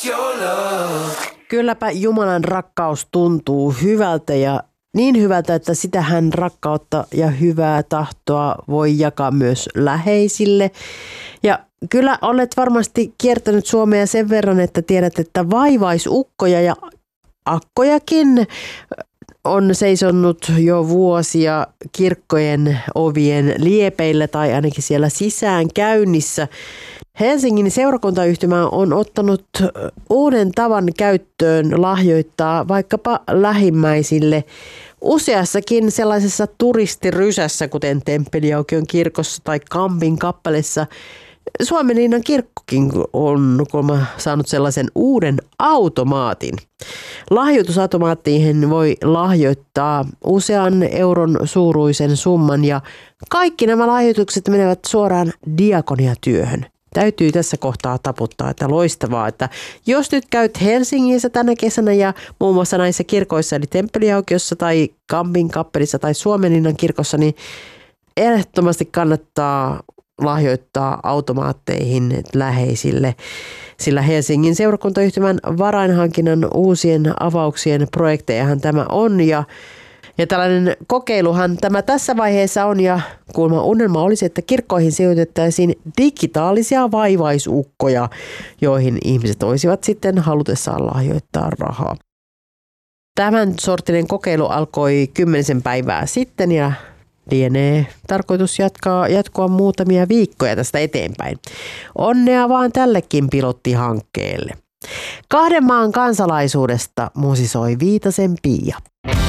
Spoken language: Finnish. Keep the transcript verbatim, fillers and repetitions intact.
Kylläpä Jumalan rakkaus tuntuu hyvältä ja niin hyvältä, että sitähän rakkautta ja hyvää tahtoa voi jakaa myös läheisille. Ja kyllä olet varmasti kiertänyt Suomea sen verran, että tiedät, että vaivaisukkoja ja akkojakin on seisonnut jo vuosia kirkkojen ovien liepeillä tai ainakin siellä sisään käynnissä. Helsingin seurakuntayhtymä on ottanut uuden tavan käyttöön lahjoittaa vaikkapa lähimmäisille useassakin sellaisessa turistirysässä, kuten Temppeliaukion kirkossa tai Kampin kappaleessa. Suomenlinnan kirkkokin on kolma saanut sellaisen uuden automaatin. Lahjoitusautomaattiin voi lahjoittaa usean euron suuruisen summan ja kaikki nämä lahjoitukset menevät suoraan diakoniatyöhön. Täytyy tässä kohtaa taputtaa, että loistavaa, että jos nyt käyt Helsingissä tänä kesänä ja muun muassa näissä kirkoissa, eli Temppeliaukiossa tai Kampin kappelissa tai Suomenlinnan kirkossa, niin ehdottomasti kannattaa lahjoittaa automaatteihin läheisille, sillä Helsingin seurakuntayhtymän varainhankinnan uusien avauksien projektejahan tämä on ja Ja tällainen kokeiluhan tämä tässä vaiheessa on ja kuulemma unelma olisi, että kirkkoihin sijoitettaisiin digitaalisia vaivaisukkoja, joihin ihmiset voisivat sitten halutessaan lahjoittaa rahaa. Tämän sorttinen kokeilu alkoi kymmenisen päivää sitten ja lienee tarkoitus jatkaa, jatkua muutamia viikkoja tästä eteenpäin. Onnea vaan tällekin pilottihankkeelle. Kahden maan kansalaisuudesta musisoi Viitasen Pia.